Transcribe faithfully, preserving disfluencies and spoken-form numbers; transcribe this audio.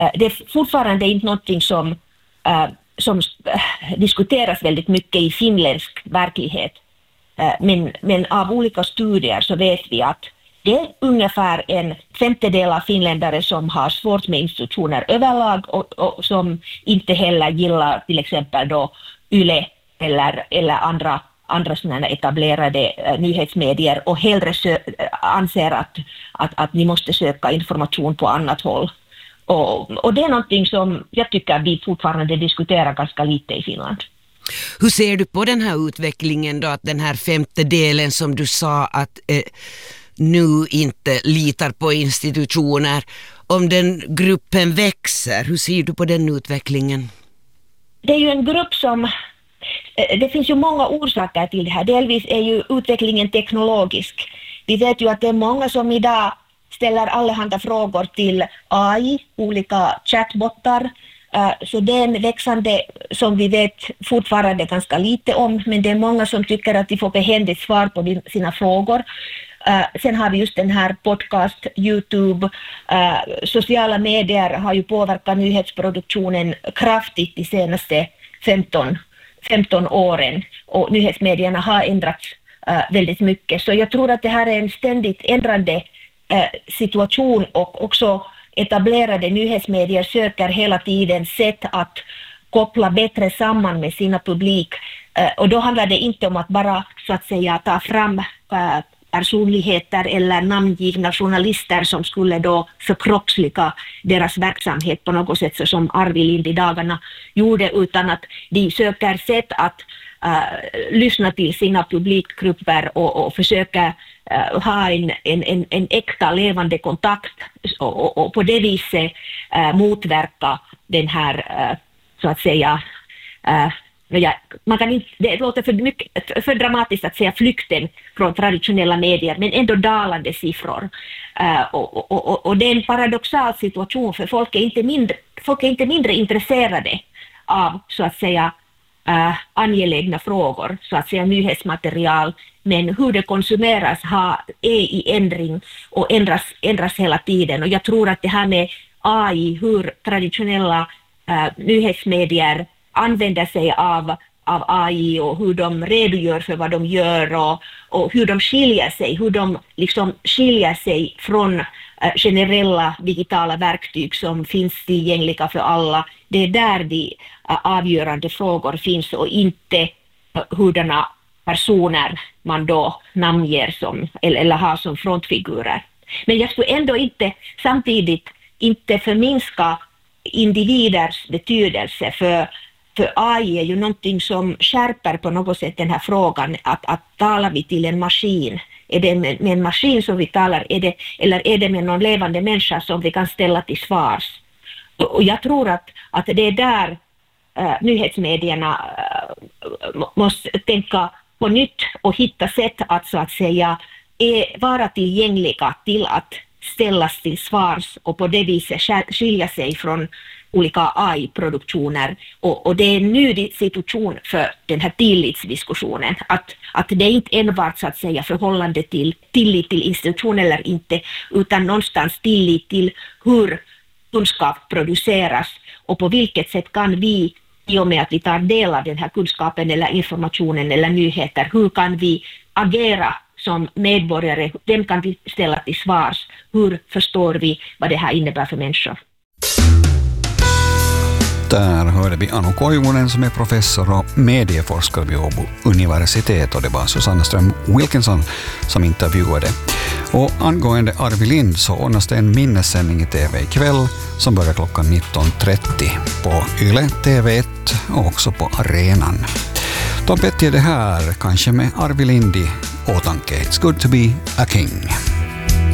Det är fortfarande inte någonting som, som diskuteras väldigt mycket i finländsk verklighet. Men, men av olika studier så vet vi att det är ungefär en femtedel av finländare som har svårt med institutioner överlag och, och som inte heller gillar till exempel då Yle eller, eller andra, andra sådana etablerade uh, nyhetsmedier och hellre sö- anser att, att, att ni måste söka information på annat håll. Och, och det är någonting som jag tycker vi fortfarande diskuterar ganska lite i Finland. Hur ser du på den här utvecklingen då, att den här femtedelen som du sa att eh, nu inte litar på institutioner, om den gruppen växer, hur ser du på den utvecklingen? Det är ju en grupp som, det finns ju många orsaker till det här. Delvis är ju utvecklingen teknologisk. Vi vet ju att det är många som idag ställer allehanda frågor till A I, olika chatbottar. Så det är en växande som vi vet fortfarande ganska lite om, men det är många som tycker att de får behändigt svar på sina frågor. Sen har vi just den här podcast, YouTube, sociala medier har ju påverkat nyhetsproduktionen kraftigt de senaste femton åren och nyhetsmedierna har ändrats väldigt mycket. Så jag tror att det här är en ständigt ändrande situation och också etablerade nyhetsmedier söker hela tiden sätt att koppla bättre samman med sina publik. Och då handlar det inte om att bara så att säga ta fram personligheter eller namngivna journalister som skulle då förkroppsliga deras verksamhet på något sätt så som Arvi Lind i dagarna gjorde, utan att de söker sätt att uh, lyssna till sina publikgrupper och, och försöka uh, ha en, en, en, en äkta levande kontakt och, och, och på det viset uh, motverka den här uh, så att säga uh, Ja, man kan inte, det låter för, mycket, för dramatiskt att säga flykten från traditionella medier, men ändå dalande siffror. Uh, och, och, och, och det är en paradoxal situation, för folk är inte mindre, folk är inte mindre intresserade av så att säga uh, angelägna frågor, så att säga nyhetsmaterial, men hur det konsumeras har, är i ändring och ändras, ändras hela tiden. Och jag tror att det här med A I, hur traditionella uh, nyhetsmedier använder sig av, av A I och hur de redogör för vad de gör och, och hur de skiljer sig, hur de liksom skiljer sig från uh, generella digitala verktyg som finns tillgängliga för alla. Det är där de uh, avgörande frågor finns och inte uh, hurdana personer man då namnger som, eller, eller har som frontfigurer. Men jag skulle ändå inte samtidigt inte förminska individers betydelse, för För A I är ju någonting som skärper på något sätt den här frågan, att, att talar vi till en maskin? Är det med, med en maskin som vi talar, är det, eller är det med någon levande människa som vi kan ställa till svars? Och, och jag tror att, att det är där uh, nyhetsmedierna uh, måste tänka på nytt och hitta sätt att så att säga är, vara tillgängliga till att ställas till svars och på det viset skilja sig från olika A I-produktioner. Och, och det är en ny situation för den här tillitsdiskussionen. Att, att det är inte enbart så att säga förhållande till tillit till institution eller inte, utan någonstans tillit till hur kunskap produceras och på vilket sätt kan vi, i och med att vi tar del av den här kunskapen eller informationen eller nyheter, hur kan vi agera som medborgare, vem kan vi ställa till svars, hur förstår vi vad det här innebär för människor. Där hörde vi Anu Koivunen som är professor och medieforskare vid Åbo universitet, och det var Susanna Ström Wilkinson som intervjuade. Och angående Arvi Lind så ordnas det en minnessändning i T V ikväll som börjar klockan nitton trettio på Yle T V ett och också på Arenan. Tom Petty är det här, kanske med Arvi Lind i åtanke. It's good to be a king.